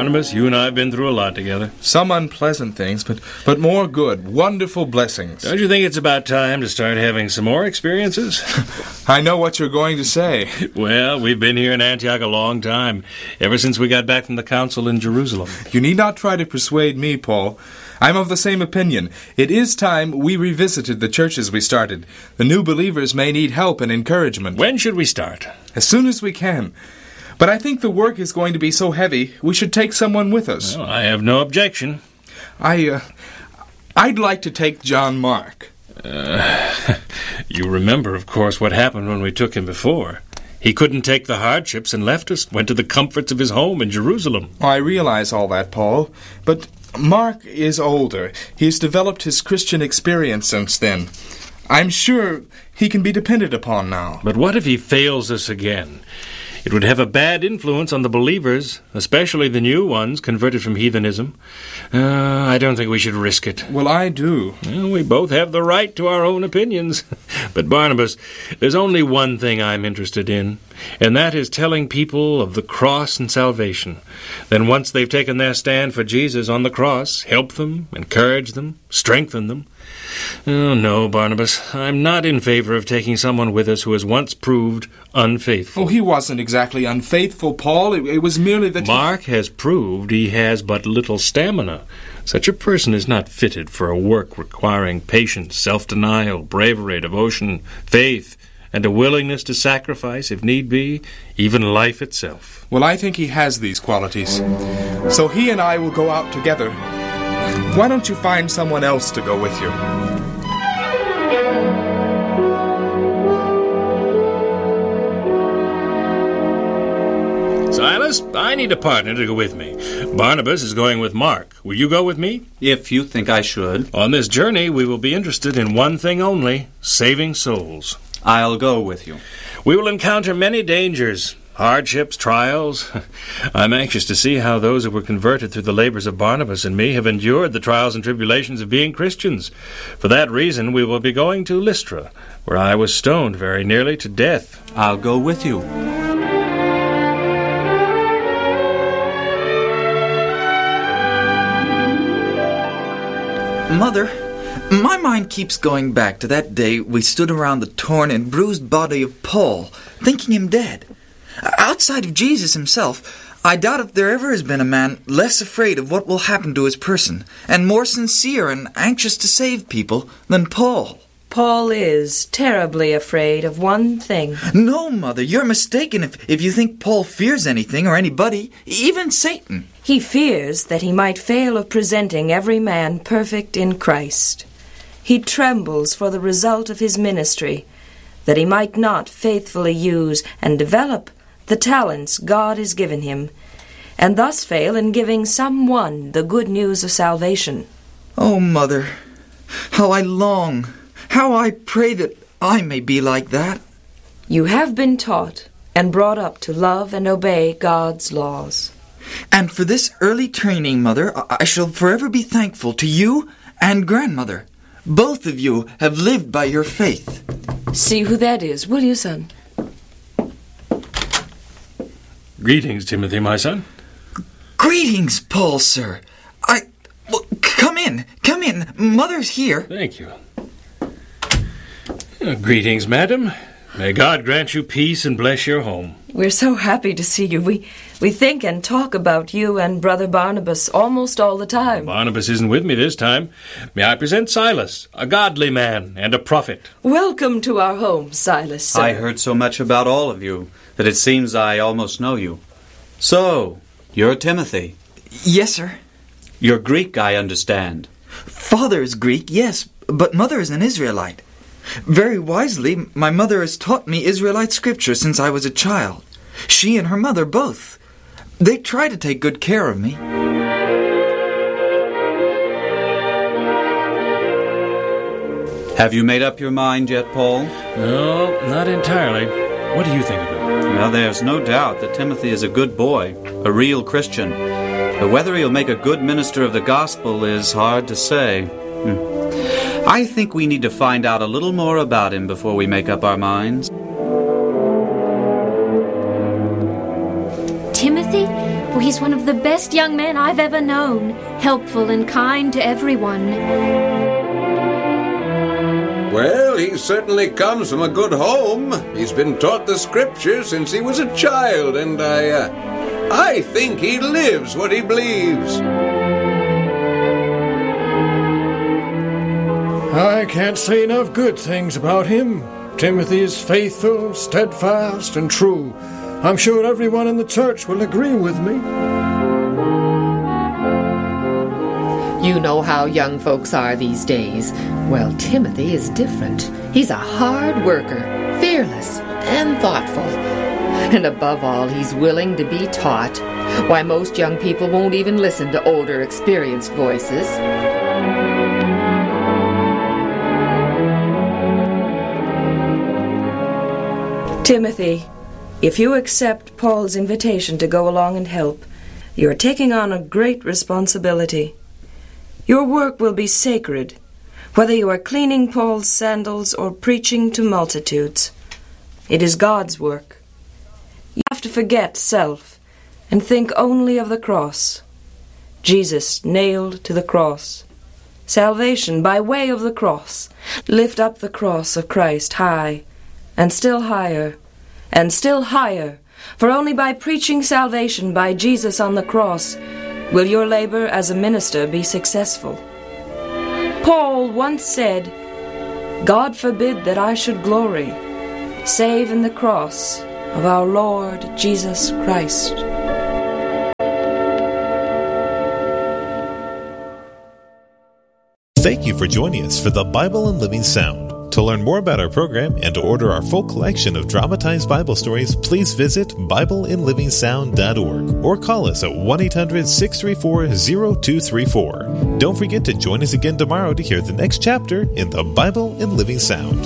Barnabas, you and I have been through a lot together. Some unpleasant things, but more good, wonderful blessings. Don't you think it's about time to start having some more experiences? I know what you're going to say. Well, we've been here in Antioch a long time, ever since we got back from the council in Jerusalem. You need not try to persuade me, Paul. I'm of the same opinion. It is time we revisited the churches we started. The new believers may need help and encouragement. When should we start? As soon as we can. But I think the work is going to be so heavy, we should take someone with us. Well, I have no objection. I'd like to take John Mark. You remember, of course, what happened when we took him before. He couldn't take the hardships and left us, went to the comforts of his home in Jerusalem. I realize all that, Paul, but Mark is older. He's developed his Christian experience since then. I'm sure he can be depended upon now. But what if he fails us again? It would have a bad influence on the believers, especially the new ones converted from heathenism. I don't think we should risk it. Well, I do. Well, we both have the right to our own opinions. But, Barnabas, there's only one thing I'm interested in, and that is telling people of the cross and salvation. Then once they've taken their stand for Jesus on the cross, help them, encourage them, strengthen them. Oh, no, Barnabas, I'm not in favor of taking someone with us who has once proved unfaithful. Oh, he wasn't exactly unfaithful, Paul. It was merely that Mark has proved he has but little stamina. Such a person is not fitted for a work requiring patience, self-denial, bravery, devotion, faith, and a willingness to sacrifice, if need be, even life itself. Well, I think he has these qualities. So he and I will go out together. Why don't you find someone else to go with you? Silas, I need a partner to go with me. Barnabas is going with Mark. Will you go with me? If you think I should. On this journey, we will be interested in one thing only, saving souls. I'll go with you. We will encounter many dangers, hardships, trials. I'm anxious to see how those who were converted through the labors of Barnabas and me have endured the trials and tribulations of being Christians. For that reason, we will be going to Lystra, where I was stoned very nearly to death. I'll go with you. Mother, my mind keeps going back to that day we stood around the torn and bruised body of Paul, thinking him dead. Outside of Jesus himself, I doubt if there ever has been a man less afraid of what will happen to his person, and more sincere and anxious to save people than Paul. Paul is terribly afraid of one thing. No, Mother, you're mistaken if you think Paul fears anything or anybody, even Satan. He fears that he might fail of presenting every man perfect in Christ. He trembles for the result of his ministry, that he might not faithfully use and develop the talents God has given him, and thus fail in giving someone the good news of salvation. Oh, Mother, how I long, how I pray that I may be like that. You have been taught and brought up to love and obey God's laws. And for this early training, Mother, I shall forever be thankful to you and Grandmother. Both of you have lived by your faith. See who that is, will you, son? Greetings, Timothy, my son. Greetings, Paul, sir. Well, come in. Mother's here. Thank you. Greetings, madam. May God grant you peace and bless your home. We're so happy to see you. We think and talk about you and Brother Barnabas almost all the time. Barnabas isn't with me this time. May I present Silas, a godly man and a prophet. Welcome to our home, Silas, sir. I heard so much about all of you that it seems I almost know you. So, you're Timothy. Yes, sir. You're Greek, I understand. Father is Greek, yes, but Mother is an Israelite. Very wisely, my mother has taught me Israelite scripture since I was a child. She and her mother both. They try to take good care of me. Have you made up your mind yet, Paul? No, not entirely. What do you think of him? Well, there's no doubt that Timothy is a good boy, a real Christian. But whether he'll make a good minister of the gospel is hard to say. I think we need to find out a little more about him before we make up our minds. Timothy, Well, he's one of the best young men I've ever known, helpful and kind to everyone. Well, he certainly comes from a good home. He's been taught the scriptures since he was a child, and I think he lives what he believes. I can't say enough good things about him. Timothy is faithful, steadfast, and true. I'm sure everyone in the church will agree with me. You know how young folks are these days. Well, Timothy is different. He's a hard worker, fearless, and thoughtful. And above all, he's willing to be taught. Why, most young people won't even listen to older, experienced voices. Timothy, if you accept Paul's invitation to go along and help, you're taking on a great responsibility. Your work will be sacred, whether you are cleaning Paul's sandals or preaching to multitudes. It is God's work. You have to forget self and think only of the cross. Jesus nailed to the cross. Salvation by way of the cross. Lift up the cross of Christ high, and still higher, and still higher, for only by preaching salvation by Jesus on the cross will your labor as a minister be successful. Paul once said, "God forbid that I should glory, save in the cross of our Lord Jesus Christ." Thank you for joining us for the Bible in Living Sound. To learn more about our program and to order our full collection of dramatized Bible stories, please visit BibleInLivingSound.org or call us at 1-800-634-0234. Don't forget to join us again tomorrow to hear the next chapter in the Bible in Living Sound.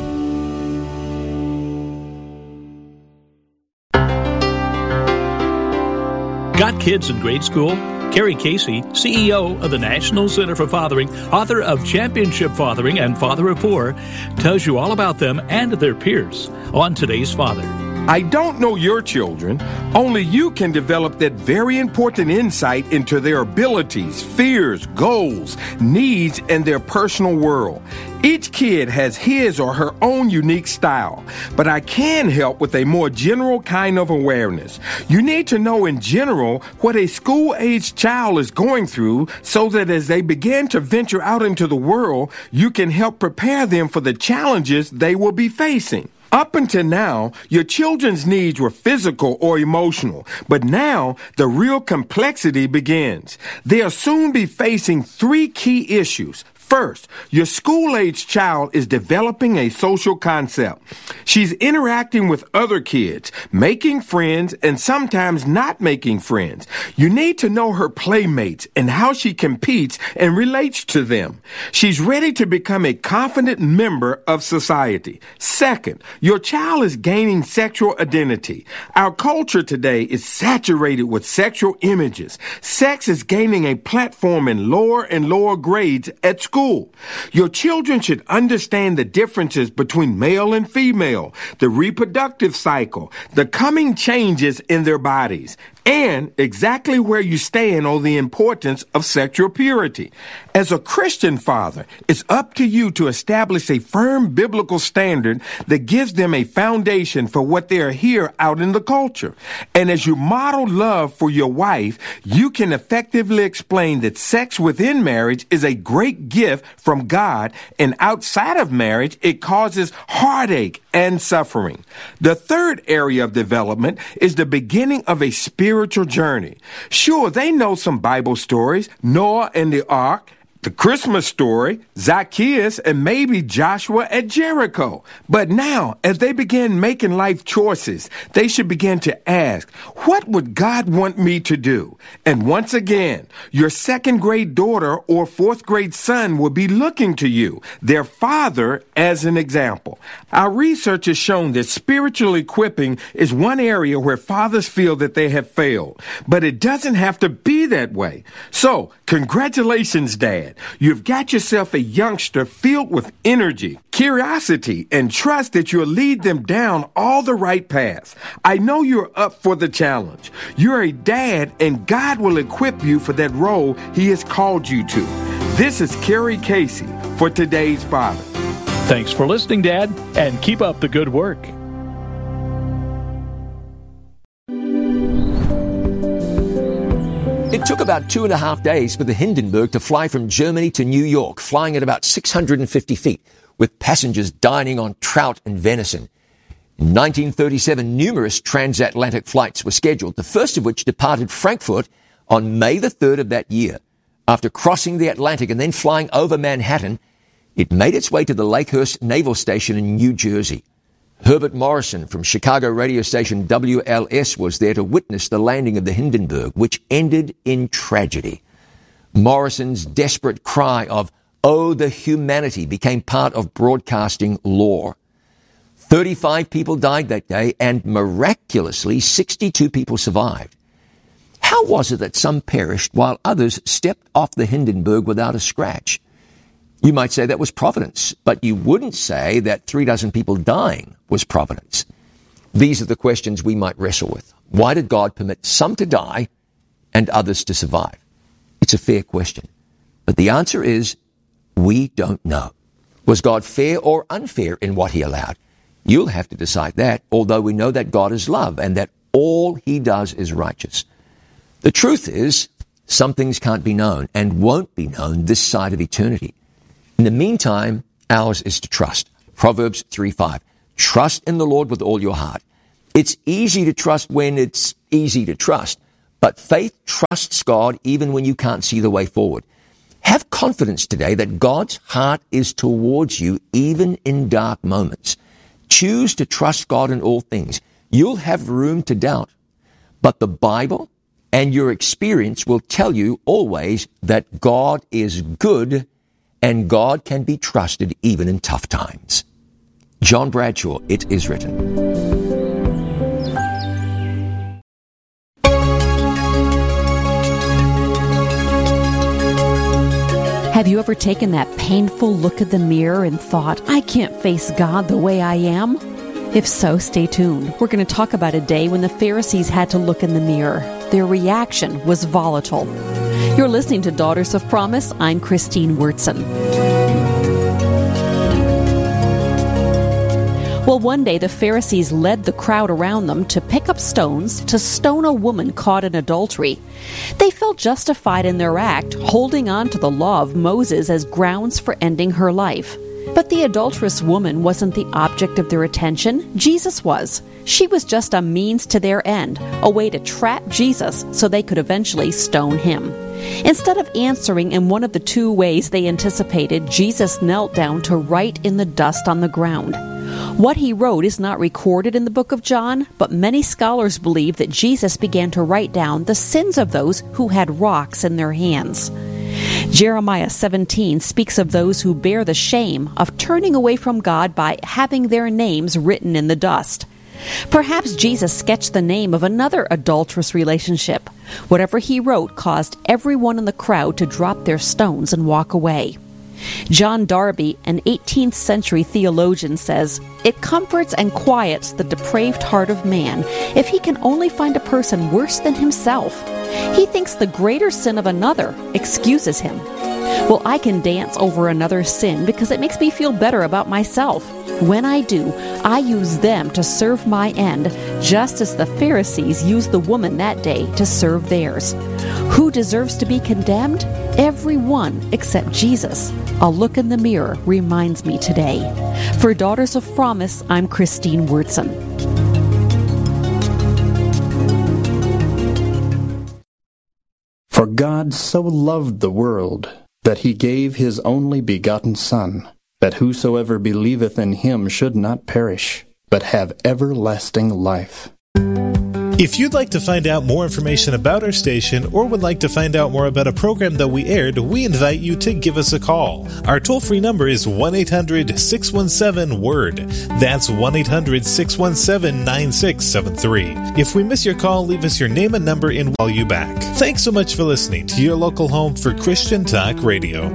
Got kids in grade school? Carrie Casey, CEO of the National Center for Fathering, author of Championship Fathering and Father of Four, tells you all about them and their peers on Today's Father. I don't know your children. Only you can develop that very important insight into their abilities, fears, goals, needs, and their personal world. Each kid has his or her own unique style, but I can help with a more general kind of awareness. You need to know in general what a school-aged child is going through so that as they begin to venture out into the world, you can help prepare them for the challenges they will be facing. Up until now, your children's needs were physical or emotional, but now the real complexity begins. They'll soon be facing three key issues. First, your school-age child is developing a social concept. She's interacting with other kids, making friends, and sometimes not making friends. You need to know her playmates and how she competes and relates to them. She's ready to become a confident member of society. Second, your child is gaining sexual identity. Our culture today is saturated with sexual images. Sex is gaining a platform in lower and lower grades at school. Your children should understand the differences between male and female, the reproductive cycle, the coming changes in their bodies, and exactly where you stand on the importance of sexual purity. As a Christian father, it's up to you to establish a firm biblical standard that gives them a foundation for what they are here out in the culture. And as you model love for your wife, you can effectively explain that sex within marriage is a great gift from God, and outside of marriage, it causes heartache and suffering. The third area of development is the beginning of a spiritual journey. Sure, they know some Bible stories, Noah and the Ark, the Christmas story, Zacchaeus, and maybe Joshua at Jericho. But now, as they begin making life choices, they should begin to ask, what would God want me to do? And once again, your second grade daughter or fourth grade son will be looking to you, their father, as an example. Our research has shown that spiritual equipping is one area where fathers feel that they have failed. But it doesn't have to be that way. So, congratulations, Dad. that. You've got yourself a youngster filled with energy, curiosity, and trust that you'll lead them down all the right paths. I know you're up for the challenge. You're a dad, and God will equip you for that role He has called you to. This is Kerry Casey for Today's Father. Thanks for listening, Dad, and keep up the good work. It took about 2.5 days for the Hindenburg to fly from Germany to New York, flying at about 650 feet, with passengers dining on trout and venison. In 1937, numerous transatlantic flights were scheduled, the first of which departed Frankfurt on May the 3rd of that year. After crossing the Atlantic and then flying over Manhattan, it made its way to the Lakehurst Naval Station in New Jersey. Herbert Morrison from Chicago radio station WLS was there to witness the landing of the Hindenburg, which ended in tragedy. Morrison's desperate cry of, "Oh, the humanity," became part of broadcasting lore. 35 people died that day, and miraculously 62 people survived. How was it that some perished while others stepped off the Hindenburg without a scratch? You might say that was providence, but you wouldn't say that 36 people dying was providence. These are the questions we might wrestle with. Why did God permit some to die and others to survive? It's a fair question. But the answer is, we don't know. Was God fair or unfair in what He allowed? You'll have to decide that, although we know that God is love and that all He does is righteous. The truth is, some things can't be known and won't be known this side of eternity. In the meantime, ours is to trust. Proverbs 3:5. Trust in the Lord with all your heart. It's easy to trust when it's easy to trust, but faith trusts God even when you can't see the way forward. Have confidence today that God's heart is towards you even in dark moments. Choose to trust God in all things. You'll have room to doubt, but the Bible and your experience will tell you always that God is good and God can be trusted even in tough times. John Bradshaw, It Is Written. Have you ever taken that painful look at the mirror and thought, I can't face God the way I am? If so, stay tuned. We're going to talk about a day when the Pharisees had to look in the mirror. Their reaction was volatile. You're listening to Daughters of Promise. I'm Christine Wurtson. Well, one day the Pharisees led the crowd around them to pick up stones to stone a woman caught in adultery. They felt justified in their act, holding on to the law of Moses as grounds for ending her life. But the adulterous woman wasn't the object of their attention. Jesus was. She was just a means to their end, a way to trap Jesus so they could eventually stone him. Instead of answering in one of the two ways they anticipated, Jesus knelt down to write in the dust on the ground. What he wrote is not recorded in the book of John, but many scholars believe that Jesus began to write down the sins of those who had rocks in their hands. Jeremiah 17 speaks of those who bear the shame of turning away from God by having their names written in the dust. Perhaps Jesus sketched the name of another adulterous relationship. Whatever he wrote caused everyone in the crowd to drop their stones and walk away. John Darby, an 18th century theologian, says, "It comforts and quiets the depraved heart of man if he can only find a person worse than himself. He thinks the greater sin of another excuses him. Well, I can dance over another's sin because it makes me feel better about myself. When I do, I use them to serve my end, just as the Pharisees used the woman that day to serve theirs. Who deserves to be condemned? Everyone except Jesus. A look in the mirror reminds me today." For Daughters of Promise, I'm Christine Wurtson. For God so loved the world, that he gave his only begotten Son, that whosoever believeth in him should not perish, but have everlasting life. If you'd like to find out more information about our station or would like to find out more about a program that we aired, we invite you to give us a call. Our toll-free number is 1-800-617-WORD. That's 1-800-617-9673. If we miss your call, leave us your name and number and we'll call you back. Thanks so much for listening to your local home for Christian Talk Radio.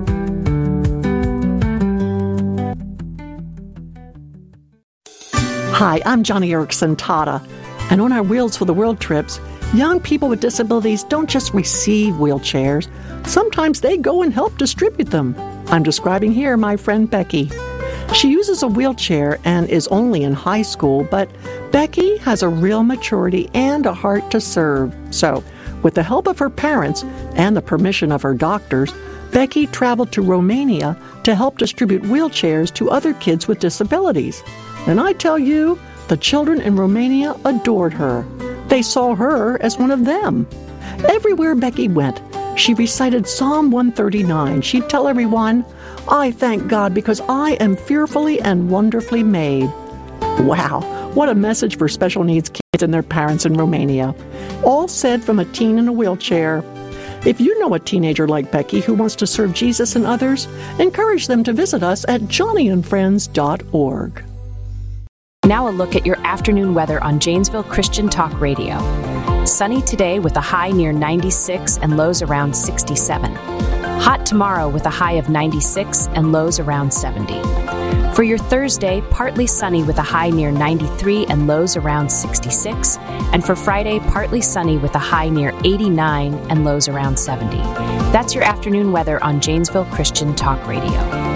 Hi, I'm Johnny Erickson Tata. And on our Wheels for the World trips, young people with disabilities don't just receive wheelchairs. Sometimes they go and help distribute them. I'm describing here my friend Becky. She uses a wheelchair and is only in high school, but Becky has a real maturity and a heart to serve. So, with the help of her parents and the permission of her doctors, Becky traveled to Romania to help distribute wheelchairs to other kids with disabilities. And I tell you, the children in Romania adored her. They saw her as one of them. Everywhere Becky went, she recited Psalm 139. She'd tell everyone, "I thank God because I am fearfully and wonderfully made." Wow, what a message for special needs kids and their parents in Romania. All said from a teen in a wheelchair. If you know a teenager like Becky who wants to serve Jesus and others, encourage them to visit us at johnnyandfriends.org. Now a look at your afternoon weather on Janesville Christian Talk Radio. Sunny today with a high near 96 and lows around 67. Hot tomorrow with a high of 96 and lows around 70. For your Thursday, partly sunny with a high near 93 and lows around 66. And for Friday, partly sunny with a high near 89 and lows around 70. That's your afternoon weather on Janesville Christian Talk Radio.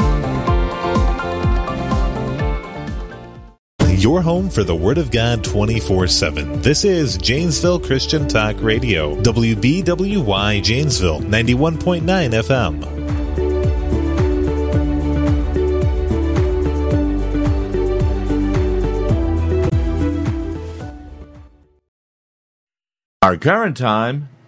Your home for the Word of God 24/7. This is Janesville Christian Talk Radio, WBWY Janesville, 91.9 FM. Our current time